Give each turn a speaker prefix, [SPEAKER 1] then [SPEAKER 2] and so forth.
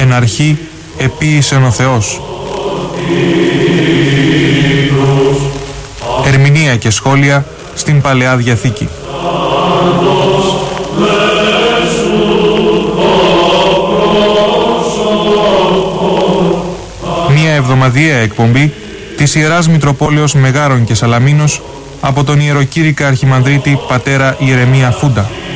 [SPEAKER 1] εν αρχή επίησεν ο Θεός. Ερμηνεία και σχόλια στην Παλαιά Διαθήκη. Μια εβδομαδιαία εκπομπή της Ιεράς Μητροπόλεως Μεγάρων και Σαλαμίνος από τον Ιεροκήρυκα Αρχιμανδρίτη πατέρα Ιερεμία Φούντα.